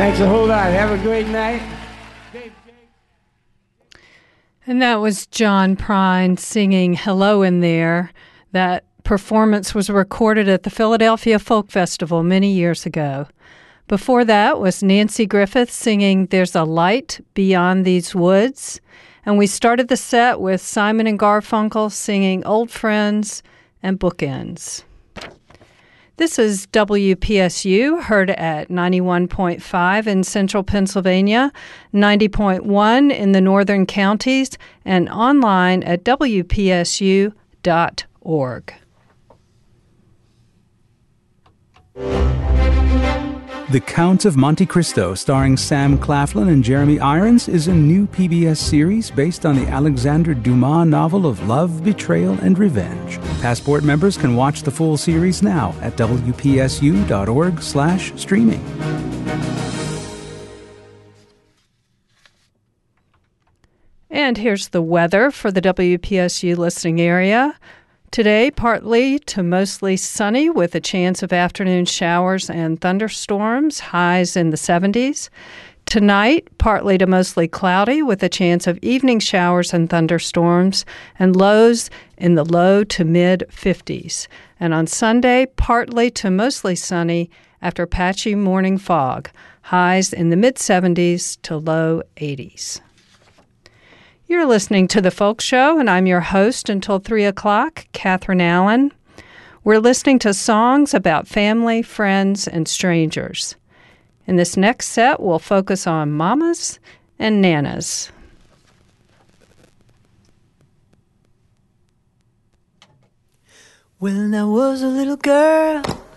Thanks a whole lot. Have a great night. And that was John Prine singing Hello in There. That performance was recorded at the Philadelphia Folk Festival many years ago. Before that was Nancy Griffith singing There's a Light Beyond These Woods. And we started the set with Simon and Garfunkel singing Old Friends and Bookends. This is WPSU, heard at 91.5 in central Pennsylvania, 90.1 in the northern counties, and online at WPSU.org. The Count of Monte Cristo, starring Sam Claflin and Jeremy Irons, is a new PBS series based on the Alexandre Dumas novel of love, betrayal, and revenge. Passport members can watch the full series now at wpsu.org/streaming. And here's the weather for the WPSU listening area. Today, partly to mostly sunny with a chance of afternoon showers and thunderstorms, highs in the 70s. Tonight, partly to mostly cloudy with a chance of evening showers and thunderstorms, and lows in the low to mid-50s. And on Sunday, partly to mostly sunny after patchy morning fog, highs in the mid-70s to low 80s. You're listening to The Folk Show, and I'm your host until 3 o'clock, Catherine Allen. We're listening to songs about family, friends, and strangers. In this next set, we'll focus on mamas and nanas. When I was a little girl,